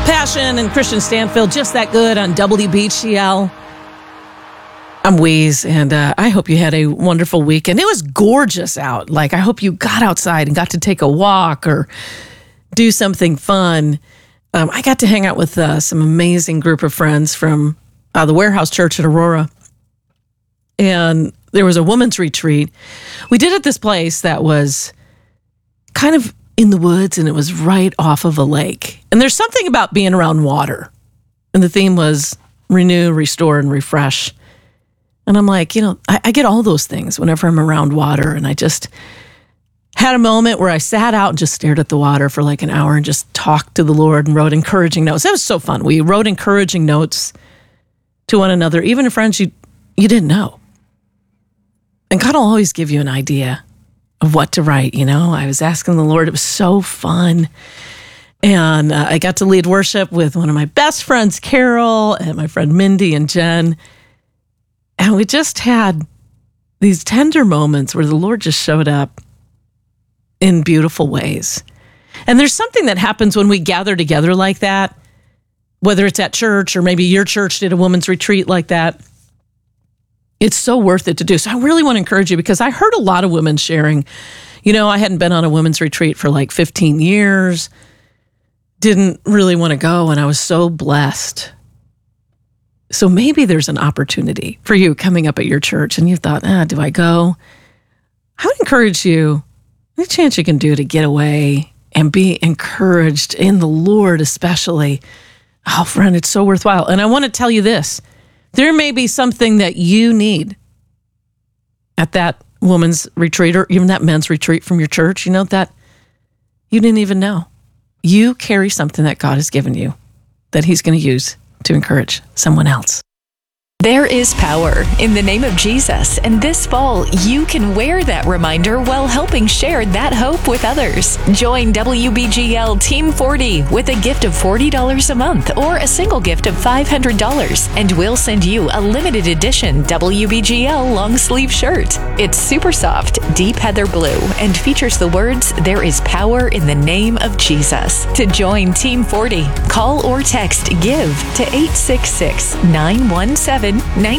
Passion and Christian Stanfield, just that good on WBGL. I'm Wheeze, and I hope you had a wonderful weekend. It was gorgeous out. Like, I hope you got outside and got to take a walk or do something fun. I got to hang out with some amazing group of friends from the Warehouse Church in Aurora. And there was a women's retreat. We did at this place that was kind of in the woods, and it was right off of a lake. And there's something about being around water. And the theme was renew, restore, and refresh. And I'm like, I get all those things whenever I'm around water. And I just had a moment where I sat out and just stared at the water for like an hour and just talked to the Lord and wrote encouraging notes. That was so fun. We wrote encouraging notes to one another, even to friends you didn't know. And God will always give you an idea of what to write, I was asking the Lord. It was so fun. And I got to lead worship with one of my best friends, Carol, and my friend Mindy and Jen. And we just had these tender moments where the Lord just showed up in beautiful ways. And there's something that happens when we gather together like that, whether it's at church or maybe your church did a women's retreat like that. It's so worth it to do. So I really want to encourage you, because I heard a lot of women sharing, I hadn't been on a women's retreat for like 15 years, didn't really want to go, and I was so blessed. So maybe there's an opportunity for you coming up at your church and you thought, do I go? I would encourage you, any chance you can do to get away and be encouraged in the Lord especially. Oh, friend, it's so worthwhile. And I want to tell you this. There may be something that you need at that woman's retreat or even that men's retreat from your church, that you didn't even know. You carry something that God has given you that he's going to use to encourage someone else. There is power in the name of Jesus, and this fall, you can wear that reminder while helping share that hope with others. Join WBGL Team 40 with a gift of $40 a month or a single gift of $500, and we'll send you a limited edition WBGL long sleeve shirt. It's super soft, deep heather blue, and features the words, "There is power in the name of Jesus." To join Team 40, call or text GIVE to 866-917-9245.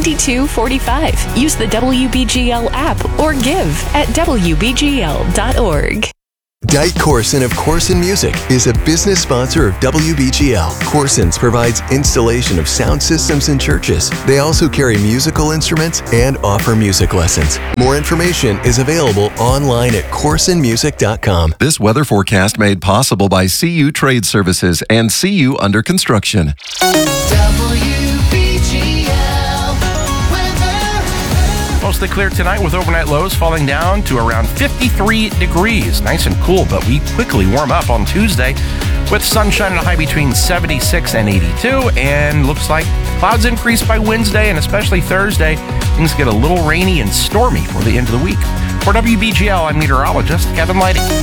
Use the WBGL app or give at WBGL.org. Dike Corson of Corson Music is a business sponsor of WBGL. Corson's provides installation of sound systems in churches. They also carry musical instruments and offer music lessons. More information is available online at corsonmusic.com. This weather forecast made possible by CU Trade Services and CU Under Construction. Mostly clear tonight with overnight lows falling down to around 53 degrees. Nice and cool, but we quickly warm up on Tuesday with sunshine and a high between 76 and 82. And looks like clouds increase by Wednesday and especially Thursday. Things get a little rainy and stormy for the end of the week. For WBGL, I'm meteorologist Kevin Lighting.